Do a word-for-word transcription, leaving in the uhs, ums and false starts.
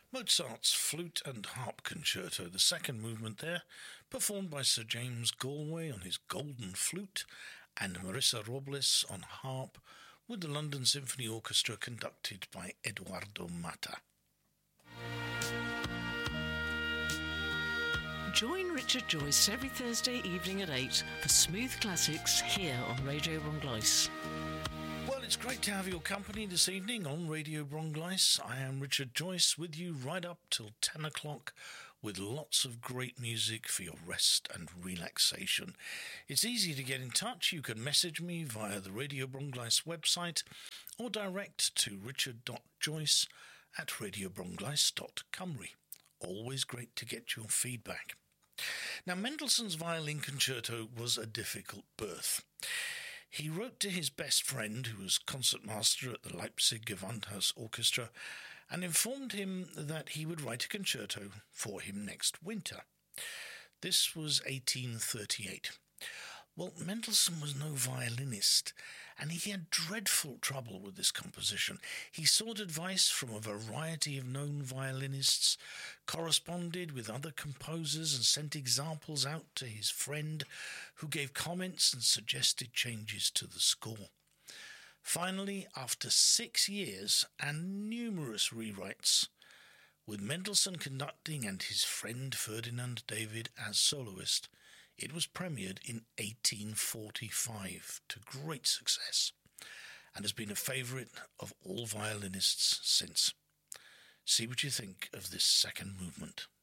Mozart's Flute and Harp Concerto, the second movement there, performed by Sir James Galway on his golden flute and Marissa Robles on harp, with the London Symphony Orchestra conducted by Eduardo Mata. Join Richard Joyce every Thursday evening at eight for Smooth Classics here on Radio Brongleis. Well, it's great to have your company this evening on Radio Brongleis. I am Richard Joyce with you right up till ten o'clock with lots of great music for your rest and relaxation. It's easy to get in touch. You can message me via the Radio Brongleis website or direct to richard.joyce at radiobrongleis.cymru. Always great to get your feedback. Now, Mendelssohn's Violin Concerto was a difficult birth. He wrote to his best friend, who was concertmaster at the Leipzig Gewandhaus Orchestra, and informed him that he would write a concerto for him next winter. This was eighteen thirty-eight. Well, Mendelssohn was no violinist, and he had dreadful trouble with this composition. He sought advice from a variety of known violinists, corresponded with other composers, and sent examples out to his friend, who gave comments and suggested changes to the score. Finally, after six years and numerous rewrites, with Mendelssohn conducting and his friend Ferdinand David as soloist, it was premiered in eighteen forty-five to great success and has been a favourite of all violinists since. See what you think of this second movement.